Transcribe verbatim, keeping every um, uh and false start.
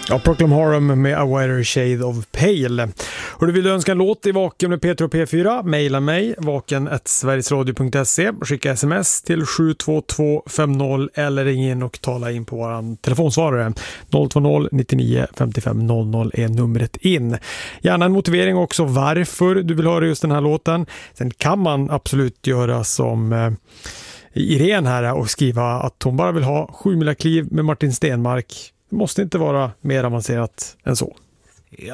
Ja, Proclaim Harum med A Wider Shade of Pale. Och du vill önska en låt i Vaken med P tre och P fyra? Maila mig, vaken at sverigesradio punkt se. Skicka sms till sju två två fem noll eller ring in och tala in på våran telefonsvarare. noll två noll nittionio femtiofem noll noll är numret in. Gärna en motivering också varför du vill höra just den här låten. Sen kan man absolut göra som eh, Irene här och skriva att hon bara vill ha sju mila kliv med Martin Stenmark. Det måste inte vara mer avancerat än så.